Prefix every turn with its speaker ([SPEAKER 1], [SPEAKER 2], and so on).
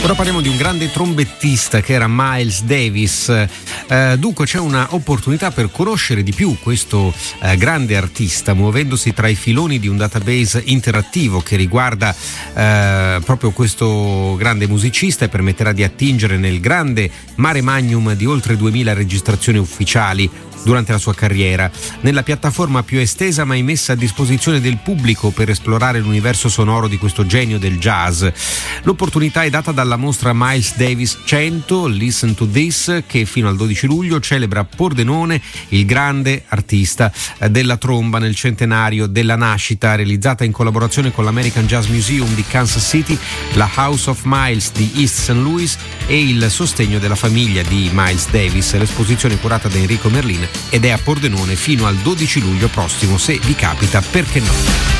[SPEAKER 1] Ora parliamo di un grande trombettista che era Miles Davis. Dunque c'è una opportunità per conoscere di più questo grande artista, muovendosi tra i filoni di un database interattivo che riguarda proprio questo grande musicista e permetterà di attingere nel grande mare magnum di oltre 2000 registrazioni ufficiali durante la sua carriera, nella piattaforma più estesa mai messa a disposizione del pubblico per esplorare l'universo sonoro di questo genio del jazz. L'opportunità è data dalla mostra Miles Davis 100, Listen to This, che fino al 12 luglio celebra Pordenone, il grande artista della tromba nel centenario della nascita, realizzata in collaborazione con l'American Jazz Museum di Kansas City, la House of Miles di East St. Louis e il sostegno della famiglia di Miles Davis. L'esposizione curata da Enrico Merlin ed è a Pordenone fino al 12 luglio prossimo. Se vi capita, perché no?